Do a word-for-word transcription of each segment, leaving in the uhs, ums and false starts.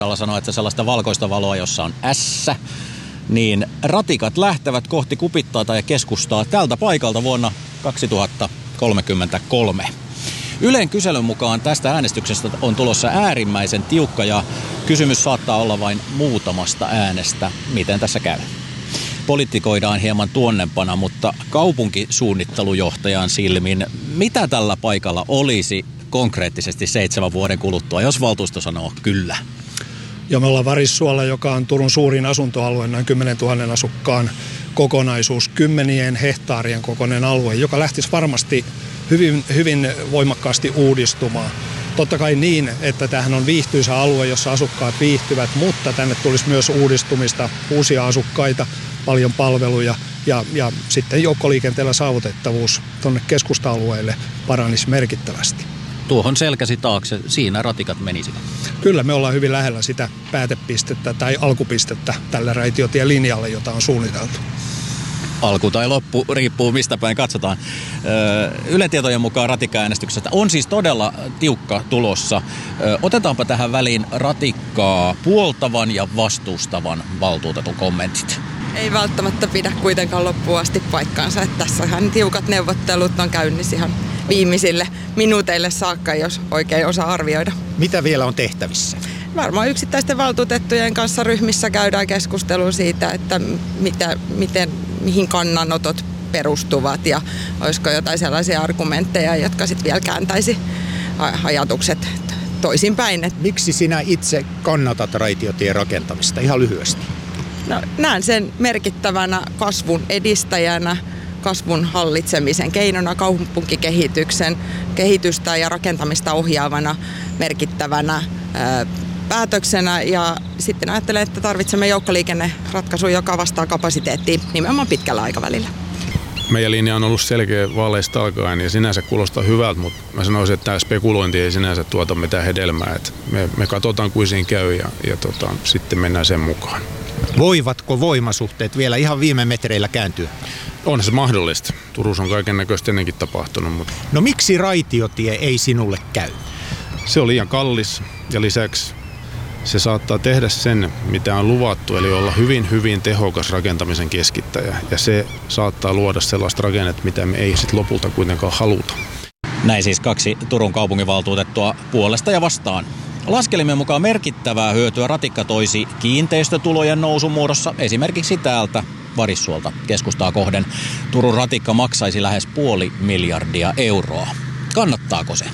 sanoo, että sellaista valkoista valoa, jossa on S, niin ratikat lähtevät kohti Kupittaata ja keskustaa tältä paikalta vuonna kaksituhattakolmekymmentäkolme. Ylen kyselyn mukaan tästä äänestyksestä on tulossa äärimmäisen tiukka ja kysymys saattaa olla vain muutamasta äänestä. Miten tässä käy? Politikoidaan hieman tuonnempana, mutta kaupunkisuunnittelujohtajan silmin, mitä tällä paikalla olisi konkreettisesti seitsemän vuoden kuluttua, jos valtuusto sanoo kyllä? Ja me ollaan Varissuolla, joka on Turun suurin asuntoalue, noin kymmenen tuhatta asukkaan kokonaisuus, kymmenien hehtaarien kokoinen alue, joka lähtisi varmasti hyvin, hyvin voimakkaasti uudistumaan. Totta kai niin, että tämähän on viihtyisä alue, jossa asukkaat viihtyvät, mutta tänne tulisi myös uudistumista, uusia asukkaita, paljon palveluja ja, ja sitten joukkoliikenteellä saavutettavuus tuonne keskusta-alueelle paranisi merkittävästi. Tuohon selkäsi taakse, siinä ratikat menisivät. Kyllä, me ollaan hyvin lähellä sitä päätepistettä tai alkupistettä tällä raitiotielinjalle, jota on suunniteltu. Alku tai loppu, riippuu mistä päin katsotaan. Ylen tietojen mukaan ratikka-äänestyksestä on siis todella tiukka tulossa. Otetaanpa tähän väliin ratikkaa puoltavan ja vastustavan valtuutetun kommentit. Ei välttämättä pidä kuitenkaan loppuun asti paikkaansa. Että tässähän tiukat neuvottelut on käynnissä ihan viimeisille minuuteille saakka, jos oikein osaa arvioida. Mitä vielä on tehtävissä? Varmaan yksittäisten valtuutettujen kanssa ryhmissä käydään keskustelua siitä, että mitä, miten, mihin kannanotot perustuvat ja olisiko jotain sellaisia argumentteja, jotka sitten vielä kääntäisi ajatukset toisinpäin. Miksi sinä itse kannatat raitiotien rakentamista? Ihan lyhyesti. No, näen sen merkittävänä kasvun edistäjänä, kasvun hallitsemisen keinona, kaupunkikehityksen kehitystä ja rakentamista ohjaavana merkittävänä ää, päätöksenä. Ja sitten ajattelen, että tarvitsemme joukkoliikenneratkaisun, joka vastaa kapasiteettiin nimenomaan pitkällä aikavälillä. Meidän linja on ollut selkeä vaaleista alkaen ja sinänsä kuulostaa hyvältä, mutta mä sanoisin, että tämä spekulointi ei sinänsä tuota mitään hedelmää. Että me, me katsotaan, kuin siinä käy ja, ja tota, sitten mennään sen mukaan. Voivatko voimasuhteet vielä ihan viime metreillä kääntyä? On se mahdollista. Turussa on kaiken näköistä ennenkin tapahtunut. Mutta... No miksi raitiotie ei sinulle käy? Se on liian kallis ja lisäksi se saattaa tehdä sen, mitä on luvattu, eli olla hyvin, hyvin tehokas rakentamisen keskittäjä. Ja se saattaa luoda sellaista rakennetta, mitä me ei sitten lopulta kuitenkaan haluta. Näin siis kaksi Turun kaupunginvaltuutettua puolesta ja vastaan. Laskelmien mukaan merkittävää hyötyä ratikka toisi kiinteistötulojen nousun muodossa esimerkiksi täältä Varissuolta keskustaa kohden. Turun ratikka maksaisi lähes puoli miljardia euroa. Kannattaako se?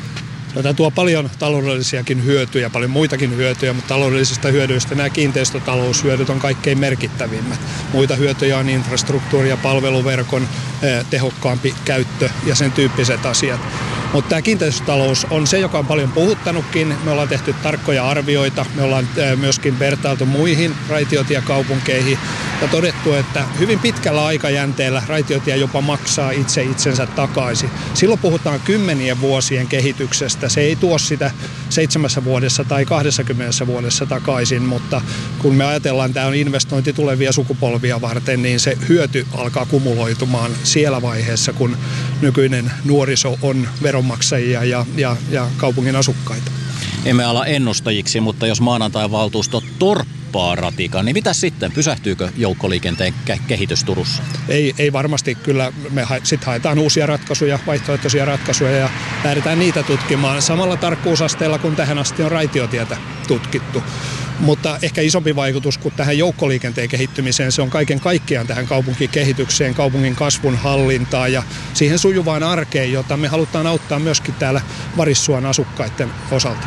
Tämä tuo paljon taloudellisiakin hyötyjä, paljon muitakin hyötyjä, mutta taloudellisista hyödyistä nämä kiinteistötaloushyödyt on kaikkein merkittävimmät. Muita hyötyjä on infrastruktuuri ja palveluverkon eh, tehokkaampi käyttö ja sen tyyppiset asiat. Mutta tämä kiinteistötalous on se, joka on paljon puhuttanutkin. Me ollaan tehty tarkkoja arvioita, me ollaan myöskin vertailtu muihin raitiotiekaupunkeihin ja todettu, että hyvin pitkällä aikajänteellä raitiotie jopa maksaa itse itsensä takaisin. Silloin puhutaan kymmenien vuosien kehityksestä. Se ei tuo sitä seitsemässä vuodessa tai kahdessakymmenessä vuodessa takaisin, mutta kun me ajatellaan, että tämä on investointi tulevia sukupolvia varten, niin se hyöty alkaa kumuloitumaan siellä vaiheessa, kun nykyinen nuoriso on veronmaksajia ja, ja, ja kaupungin asukkaita. Emme ala ennustajiksi, mutta jos maanantain valtuusto torppaa ratikan, niin mitä sitten? Pysähtyykö joukkoliikenteen ke- kehitys Turussa? Ei, ei varmasti. Kyllä me ha- sitten haetaan uusia ratkaisuja, vaihtoehtoisia ratkaisuja ja lähdetään niitä tutkimaan samalla tarkkuusasteella kuin tähän asti on raitiotietä tutkittu. Mutta ehkä isompi vaikutus kuin tähän joukkoliikenteen kehittymiseen, se on kaiken kaikkiaan tähän kaupunkikehitykseen, kaupungin kasvun hallintaan ja siihen sujuvaan arkeen, jota me halutaan auttaa myöskin täällä Varissuon asukkaiden osalta.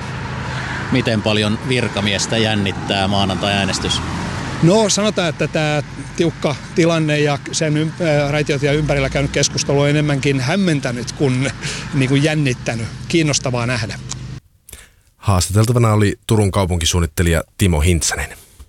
Miten paljon virkamiestä jännittää maanantai-äänestys? No sanotaan, että tämä tiukka tilanne ja sen ymp- raitiotien ympärillä käynyt keskustelu on enemmänkin hämmentänyt kuin, niin kuin jännittänyt. Kiinnostavaa nähdä. Haastateltavana oli Turun kaupunkisuunnittelija Timo Hintsanen.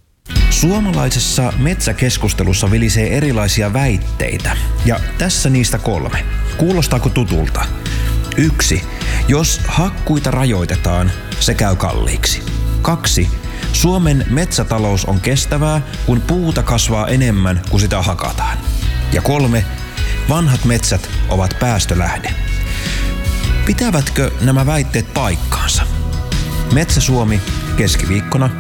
Suomalaisessa metsäkeskustelussa vilisee erilaisia väitteitä, ja tässä niistä kolme. Kuulostaako tutulta? Yksi. Jos hakkuita rajoitetaan, se käy kalliiksi. Kaksi. Suomen metsätalous on kestävää, kun puuta kasvaa enemmän kuin sitä hakataan. Ja kolme. Vanhat metsät ovat päästölähde. Pitävätkö nämä väitteet paikkaansa? Metsä Suomi keskiviikkona